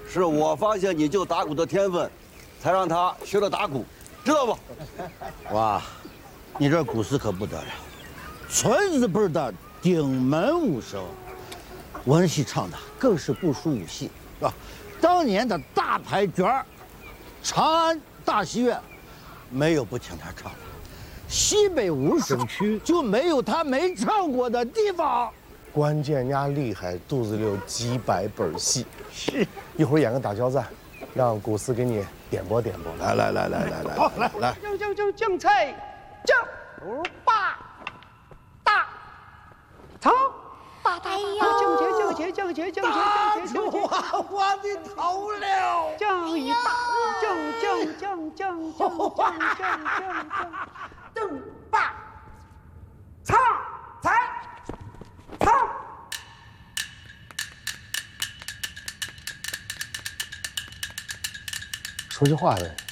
是我发现你就打鼓的天分，才让他学了打鼓，知道不？ 哇，你这鼓丝可不得了，村子辈的顶门武生，文戏唱的更是不输武戏，是吧？当年的大牌角儿，长安大戏院，没有不请他唱的，西北五省区就没有他没唱过的地方。 关键呀厉害，肚子里有几百本戏。是，一会儿演个打交赞，让古斯给你点拨点拨。 来，好来， 正菜，正五八大成。 大大呀！ 正节， 我的头了！ 正一大，正，正八，唱才唱。 说句话呗。